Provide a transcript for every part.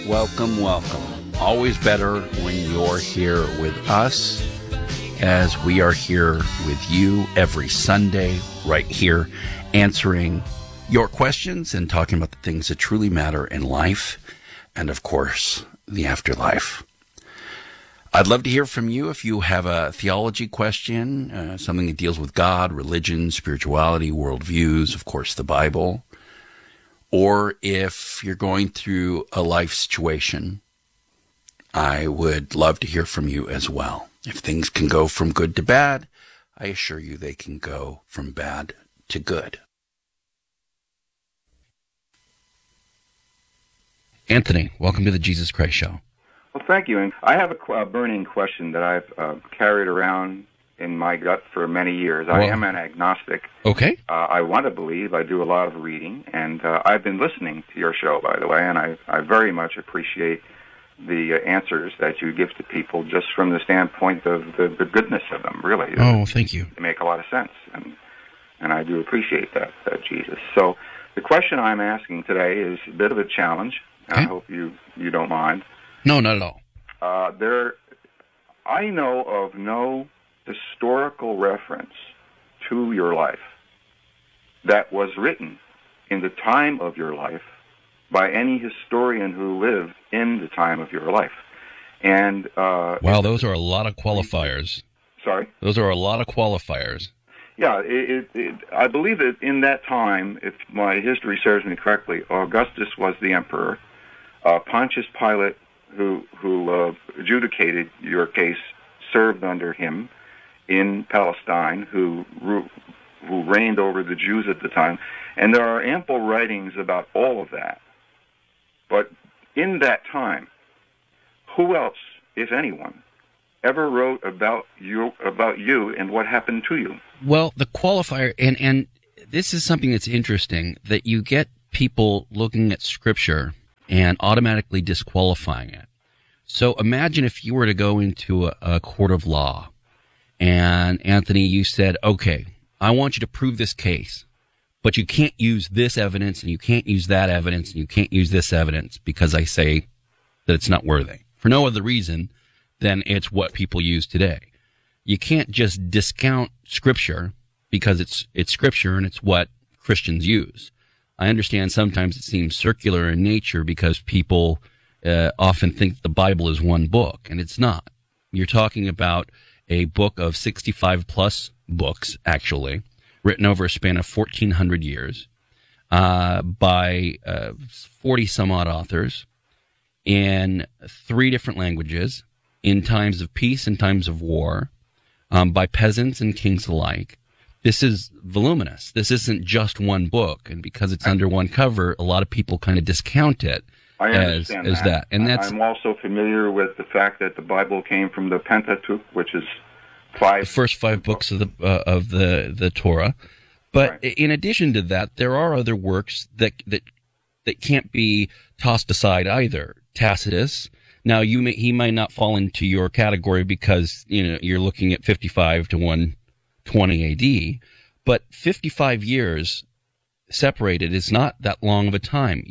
Welcome, welcome. Always better when you're here with us, as we are here with you every Sunday, right here, answering your questions and talking about the things that truly matter in life and, of course, the afterlife. I'd love to hear from you if you have a theology question, something that deals with God, religion, spirituality, worldviews, of course, the Bible. Or if you're going through a life situation, I would love to hear from you as well. If things can go from good to bad, I assure you they can go from bad to good. Anthony, welcome to the Jesus Christ Show. Well, thank you. And I have a burning question that I've carried around in my gut for many years. I am an agnostic. Okay. I want to believe. I do a lot of reading, and I've been listening to your show, by the way, and I very much appreciate the answers that you give to people just from the standpoint of the goodness of them, really. Oh, thank you. They make a lot of sense, and I do appreciate that, Jesus. So the question I'm asking today is a bit of a challenge, and I hope you don't mind. No, not at all. I know of no historical reference to your life that was written in the time of your life by any historian who lived in the time of your life. And wow, those are a lot of qualifiers. Sorry? Those are a lot of qualifiers. Yeah, I believe that in that time, if my history serves me correctly, Augustus was the emperor. Pontius Pilate, who adjudicated your case, served under him in Palestine, who reigned over the Jews at the time. And there are ample writings about all of that. But in that time, who else, if anyone, ever wrote about you and what happened to you? Well, the qualifier, and this is something that's interesting, that you get people looking at Scripture and automatically disqualifying it. So imagine if you were to go into a court of law, and Anthony, you said, okay, I want you to prove this case, but you can't use this evidence, and you can't use that evidence, and you can't use this evidence because I say that it's not worthy. For no other reason than it's what people use today. You can't just discount Scripture because it's Scripture and it's what Christians use. I understand sometimes it seems circular in nature because people often think the Bible is one book, and it's not. You're talking about a book of 65-plus books, actually, written over a span of 1,400 years by 40-some-odd authors in 3 different languages, in times of peace and times of war, by peasants and kings alike. This is voluminous. This isn't just one book, and because it's under one cover, a lot of people kind of discount it. I understand as that. And I'm also familiar with the fact that the Bible came from the Pentateuch, which is the first 5 books of the Torah. But right. In addition to that, there are other works that can't be tossed aside either. Tacitus. Now, he might not fall into your category because you're looking at 55 to 120 AD, but 55 years separated is not that long of a time.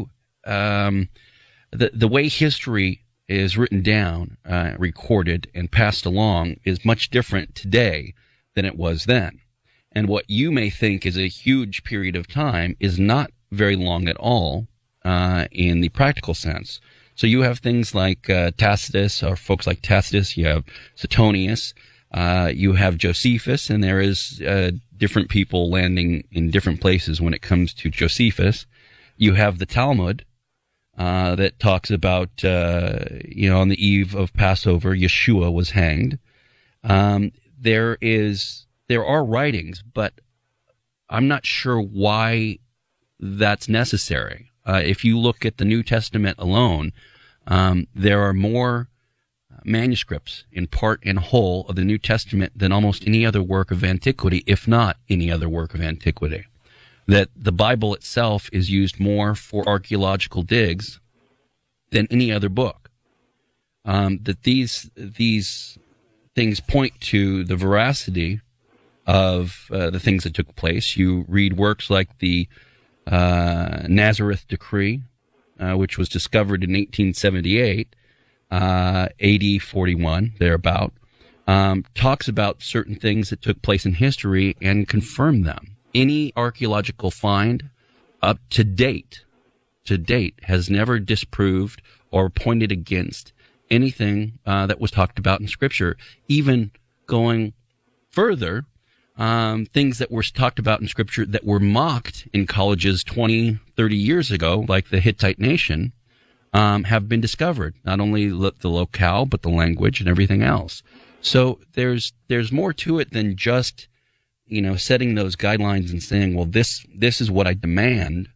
The way history is written down, recorded, and passed along is much different today than it was then. And what you may think is a huge period of time is not very long at all in the practical sense. So you have things like Tacitus, or folks like Tacitus, you have Suetonius, you have Josephus, and there is different people landing in different places when it comes to Josephus. You have the Talmud, that talks about, on the eve of Passover, Yeshua was hanged. There are writings, but I'm not sure why that's necessary. If you look at the New Testament alone, there are more manuscripts in part and whole of the New Testament than almost any other work of antiquity, if not any other work of antiquity. That the Bible itself is used more for archaeological digs than any other book. That these things point to the veracity of the things that took place. You read works like the Nazareth Decree, which was discovered in 1878, AD 41, thereabout, talks about certain things that took place in history and confirmed them. Any archaeological find up to date, has never disproved or pointed against anything that was talked about in Scripture. Even going further, things that were talked about in Scripture that were mocked in colleges 20, 30 years ago, like the Hittite nation, have been discovered. Not only the locale, but the language and everything else. So there's more to it than just, setting those guidelines and saying, well, this is what I demand.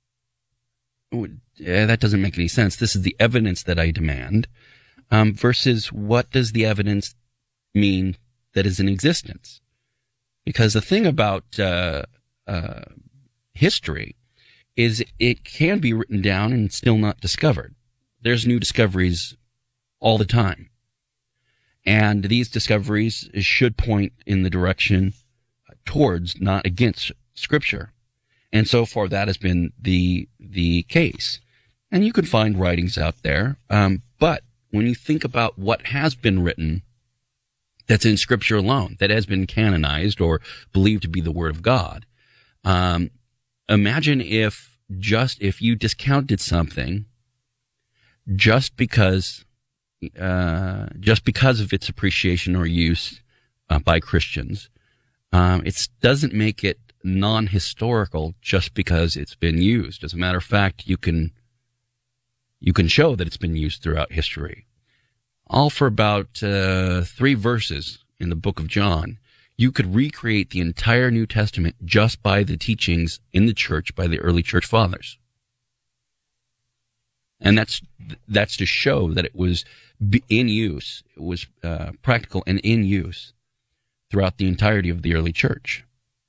That doesn't make any sense. This is the evidence that I demand, versus what does the evidence mean that is in existence? Because the thing about history is it can be written down and still not discovered. There's new discoveries all the time. And these discoveries should point in the direction towards, not against, Scripture. And so far that has been the case. And you can find writings out there. But when you think about what has been written that's in Scripture alone, that has been canonized or believed to be the Word of God, imagine if you discounted something just because of its appreciation or use by Christians. It doesn't make it non-historical just because it's been used. As a matter of fact, you can show that it's been used throughout history. All for about 3 verses in the book of John, you could recreate the entire New Testament just by the teachings in the church by the early church fathers. And that's to show that it was in use. It was practical and in use throughout the entirety of the early church.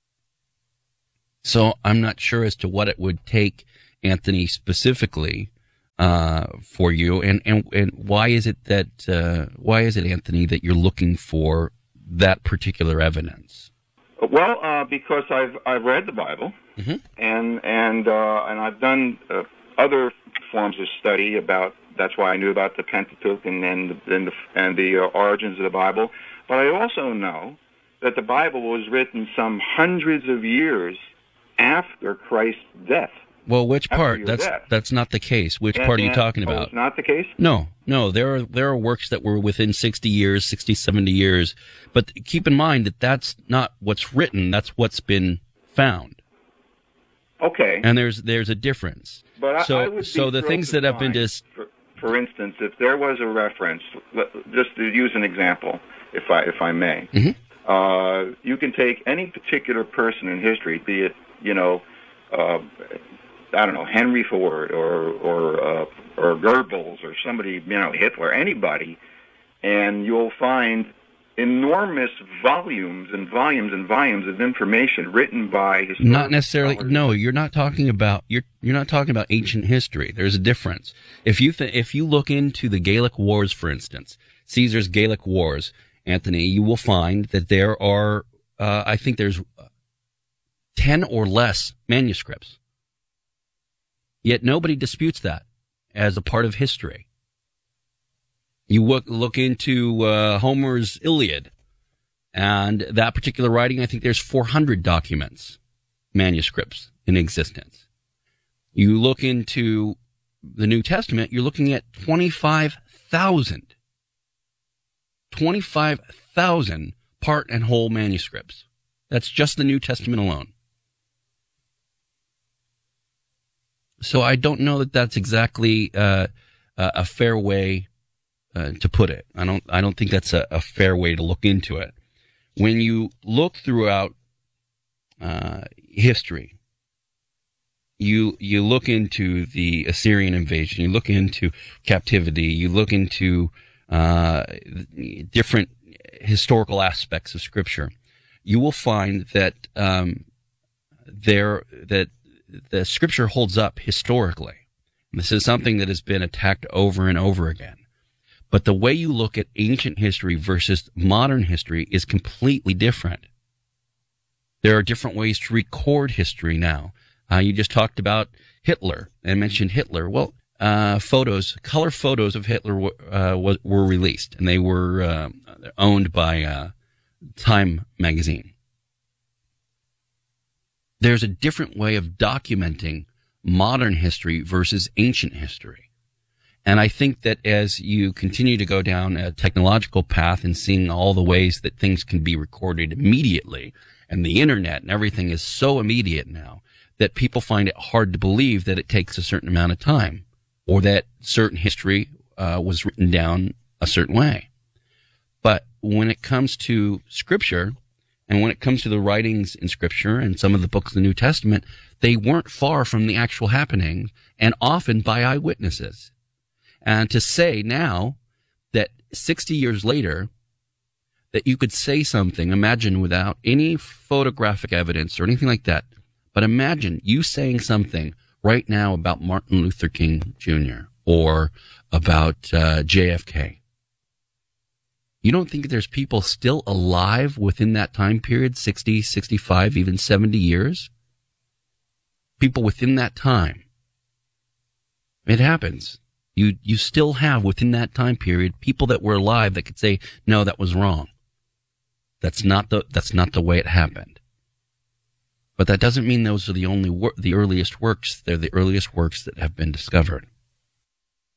So I'm not sure as to what it would take, Anthony, specifically for you, and why is it, Anthony, that you're looking for that particular evidence? Well, because I've read the Bible, mm-hmm. and I've done other forms of study about. That's why I knew about the Pentateuch and the origins of the Bible. But I also know that the Bible was written some hundreds of years after Christ's death. Well, which part? That's not the case. Which part are you talking about? It's not the case? No. There are works that were within 60 years, 60, 70 years. But keep in mind that that's not what's written. That's what's been found. Okay. And there's a difference. But I would so the things that have been for instance, if there was a reference, just to use an example, if I may, mm-hmm. You can take any particular person in history, be it I don't know, Henry Ford or Goebbels or somebody, Hitler, anybody, and you'll find enormous volumes and volumes and volumes of information written by historians. Not necessarily. No, you're not talking about you're not talking about ancient history. There's a difference. If you look into the Gallic Wars, for instance, Caesar's Gallic Wars, Anthony, you will find that there are I think there's 10 or less manuscripts. Yet nobody disputes that as a part of history. You look into Homer's Iliad, and that particular writing, I think there's 400 documents, manuscripts in existence. You look into the New Testament, you're looking at 25,000 part and whole manuscripts. That's just the New Testament alone. So I don't know that that's exactly a fair way to put it. I don't think that's a fair way to look into it. When you look throughout history, you look into the Assyrian invasion, you look into captivity, you look into different historical aspects of Scripture, you will find that that the Scripture holds up historically. This is something that has been attacked over and over again. But the way you look at ancient history versus modern history is completely different. There are different ways to record history now. You just talked about Hitler and mentioned Hitler. Well, color photos of Hitler were released, and they were owned by Time magazine. There's a different way of documenting modern history versus ancient history. And I think that as you continue to go down a technological path and seeing all the ways that things can be recorded immediately, and the internet and everything is so immediate now, that people find it hard to believe that it takes a certain amount of time, or that certain history was written down a certain way. But when it comes to Scripture, and when it comes to the writings in Scripture and some of the books of the New Testament, they weren't far from the actual happening, and often by eyewitnesses. And to say now that 60 years later that you could say something, imagine without any photographic evidence or anything like that, but imagine you saying something right now about Martin Luther King Jr. or about JFK. You don't think there's people still alive within that time period, 60, 65, even 70 years? People within that time. It happens. You still have within that time period people that were alive that could say, no, that was wrong. That's not the way it happened. But that doesn't mean those are the earliest works. They're the earliest works that have been discovered.